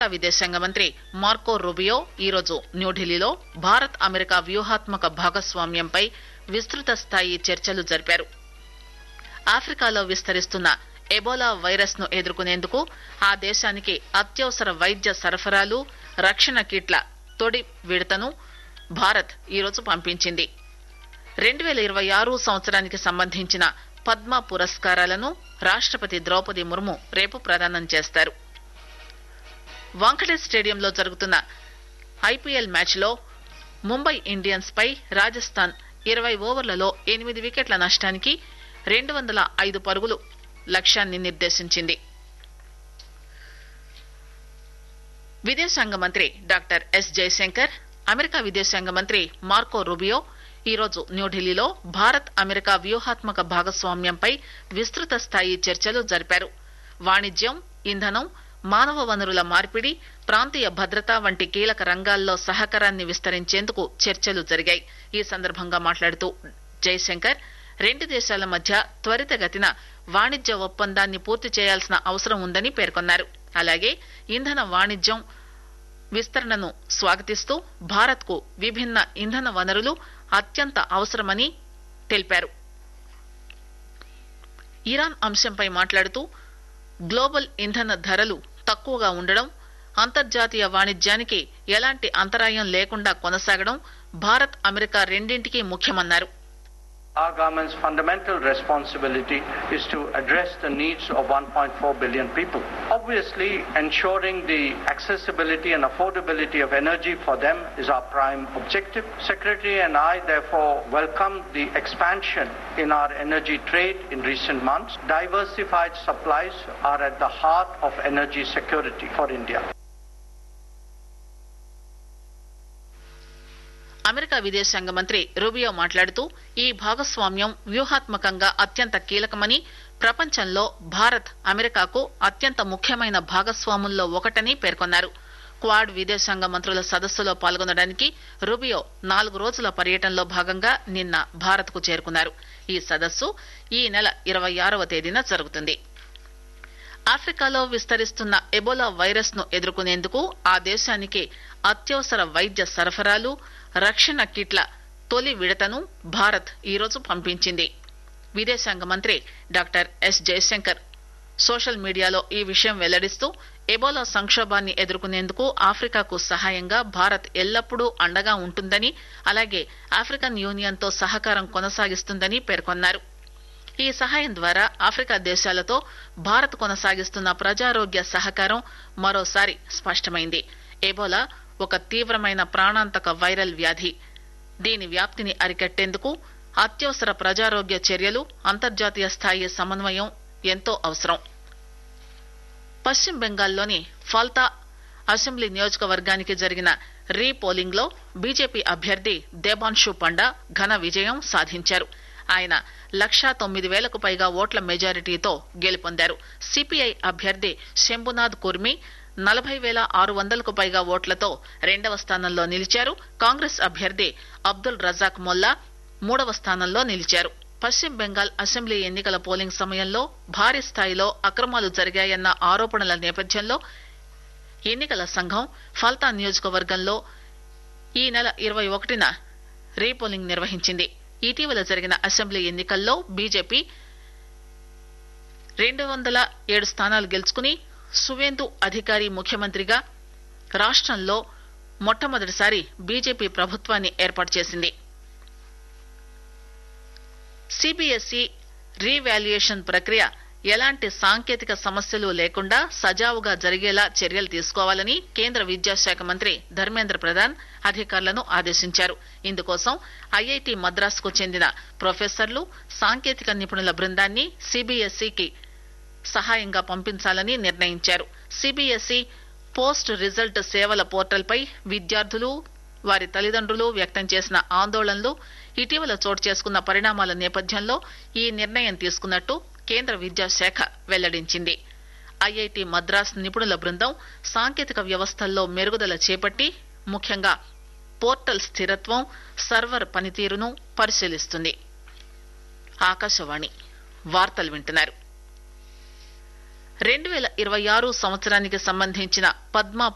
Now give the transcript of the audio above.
విదేశాంగ మంత్రి Marco Rubio ఈరోజు న్యూఢిల్లీలో భారత్ అమెరికా వ్యూహాత్మక భాగస్వామ్యంపై విస్తృత స్థాయి చర్చలు జరిపారు. ఆఫ్రికాలో విస్తరిస్తున్న ఎబోలా వైరస్ ను ఎదుర్కొనేందుకు ఆ దేశానికి అత్యవసర వైద్య సరఫరాలు, రక్షణ కిట్ల తొలి విడతను భారత్ ఈరోజు పంపించింది. 2026 సంవత్సరానికి సంబంధించిన పద్మ పురస్కారాలను రాష్టపతి ద్రౌపది ముర్ము రేపు ప్రదానం చేస్తారు. వాంఖడే స్టేడియంలో జరుగుతున్న ఐపీఎల్ మ్యాచ్లో ముంబై ఇండియన్స్ పై రాజస్థాన్ 20 ఓవర్లలో 8 వికెట్ల నష్టానికి 205 పరుగులు లక్ష్యాన్ని నిర్దేశించింది. విదేశాంగ మంత్రి డాక్టర్ ఎస్ జయశంకర్, అమెరికా విదేశాంగ మంత్రి మార్కో రూబియో ఈరోజు న్యూఢిల్లీలో భారత్ అమెరికా వ్యూహాత్మక భాగస్వామ్యంపై విస్తృత స్థాయి చర్చలు జరిపారు. వాణిజ్యం, ఇంధనం, మానవ వనరుల మార్పిడి, ప్రాంతీయ భద్రత వంటి కీలక రంగాల్లో సహకారాన్ని విస్తరించేందుకు చర్చలు జరిగాయి. ఈ సందర్భంగా మాట్లాడుతూ జయశంకర్ 2 దేశాల మధ్య త్వరితగతిన వాణిజ్య ఒప్పందాన్ని పూర్తి చేయాల్సిన అవసరం ఉందని పేర్కొన్నారు. అలాగే ఇంధన వాణిజ్యం విస్తరణను స్వాగతిస్తూ భారత్ కు విభిన్న ఇంధన వనరులు అత్యంత అవసరమని తెలిపారు. ఇరాన్ అంశంపై మాట్లాడుతూ గ్లోబల్ ఇంధన ధరలు తక్కువగా ఉండడం, అంతర్జాతీయ వాణిజ్యానికి ఎలాంటి అంతరాయం లేకుండా కొనసాగడం భారత్ అమెరికా రెండింటికి ముఖ్యమన్నారు. Our government's fundamental responsibility is to address the needs of 1.4 billion people. Obviously, ensuring the accessibility and affordability of energy for them is our prime objective. Secretary and I therefore welcome the expansion in our energy trade in recent months. Diversified supplies are at the heart of energy security for India. America విదేశాంగ మంత్రి Rubio మాట్లాడుతూ ఈ భాగస్వామ్యం వ్యూహాత్మకంగా అత్యంత కీలకమని, ప్రపంచంలో భారత్ అమెరికాకు అత్యంత ముఖ్యమైన భాగస్వాముల్లో ఒకటని పేర్కొన్నారు. క్వాడ్ విదేశాంగ మంత్రుల సదస్సులో పాల్గొనడానికి రూబియో 4 రోజుల పర్యటనలో భాగంగా నిన్న భారత్ కు చేరుకున్నారు. ఈ సదస్సు ఈ నెల 26వ తేదీన జరుగుతుంది. ఆఫ్రికాలో విస్తరిస్తున్న ఎబోలా వైరస్ ను ఎదుర్కొనేందుకు ఆ దేశానికి అత్యవసర వైద్య సరఫరాలు, రక్షణ కిట్ల తొలి విడతను భారత్ ఈరోజు పంపించింది. విదేశాంగ మంత్రి డాక్టర్ ఎస్ జయశంకర్ సోషల్ మీడియాలో ఈ విషయం వెల్లడిస్తూ ఎబోలా సంక్షోభాన్ని ఎదుర్కొనేందుకు ఆఫ్రికాకు సహాయంగా భారత్ ఎల్లప్పుడూ అండగా ఉంటుందని, అలాగే ఆఫ్రికన్ యూనియన్ తో సహకారం కొనసాగిస్తుందని పేర్కొన్నారు. ఈ సహాయం ద్వారా ఆఫ్రికా దేశాలతో భారత్ కొనసాగిస్తున్న ప్రజారోగ్య సహకారం మరోసారి స్పష్టమైంది. ఎబోలా ఒక తీవ్రమైన ప్రాణాంతక వైరల్ వ్యాధి. దీని వ్యాప్తిని అరికట్టేందుకు అత్యవసర ప్రజారోగ్య చర్యలు, అంతర్జాతీయ స్థాయి సమన్వయం ఎంతో అవసరం. పశ్చిమ బెంగాల్లోని ఫాల్తా అసెంబ్లీ నియోజకవర్గానికి జరిగిన రీపోలింగ్ లో బీజేపీ అభ్యర్థి దేబాన్షు పండా ఘన విజయం సాధించారు. ఆయన 1,09,000కు పైగా ఓట్ల మెజారిటీతో గెలుపొందారు. సిపిఐ అభ్యర్థి శంభునాథ్ కుర్మి 40,600కు పైగా ఓట్లతో 2వ స్థానంలో నిలిచారు. కాంగ్రెస్ అభ్యర్థి అబ్దుల్ రజాక్ మొల్లా 3వ స్థానంలో నిలిచారు. పశ్చిమ బెంగాల్ అసెంబ్లీ ఎన్నికల పోలింగ్ సమయంలో భారీ స్థాయిలో అక్రమాలు జరిగాయన్న ఆరోపణల నేపథ్యంలో ఎన్నికల సంఘం ఫాల్తా నియోజకవర్గంలో ఈ నెల 21న రీపోలింగ్ నిర్వహించింది. ఇటీవల జరిగిన అసెంబ్లీ ఎన్నికల్లో బీజేపీ 207 స్థానాలు గెలుచుకుని సువేందు అధికారి ముఖ్యమంత్రిగా రాష్ట్రంలో మొట్టమొదటిసారి బీజేపీ ప్రభుత్వాన్ని ఏర్పాటు చేసింది. సిబిఎస్ఈ రీవాల్యుయేషన్ ప్రక్రియ ఎలాంటి సాంకేతిక సమస్యలు లేకుండా సజావుగా జరిగేలా చర్యలు తీసుకోవాలని కేంద్ర విద్యాశాఖ మంత్రి ధర్మేంద్ర ప్రధాన్ అధికారులను ఆదేశించారు. ఇందుకోసం ఐఐటి మద్రాసుకు చెందిన ప్రొఫెసర్లు, సాంకేతిక నిపుణుల బృందాన్ని సిబిఎస్ఈకి సహాయంగా పంపించాలని నిర్ణయించారు. సిబిఎస్ఈ పోస్ట్ రిజల్ట్ సేవల పోర్టల్ పై విద్యార్థులు, వారి తల్లిదండ్రులు వ్యక్తం చేసిన ఆందోళనలు, ఇటీవల చోటు చేసుకున్న పరిణామాల నేపథ్యంలో ఈ నిర్ణయం తీసుకున్నట్టు కేంద్ర విద్యాశాఖ వెల్లడించింది. ఐఐటి మద్రాస్ నిపుణుల బృందం సాంకేతిక వ్యవస్థల్లో మెరుగుదల చేపట్టి ముఖ్యంగా పోర్టల్ స్థిరత్వం, సర్వర్ పనితీరును పరిశీలిస్తుంది. ఆకాశవాణి వార్తలు వింటున్నారు. 2026 సంవత్సరానికి సంబంధించిన పద్మ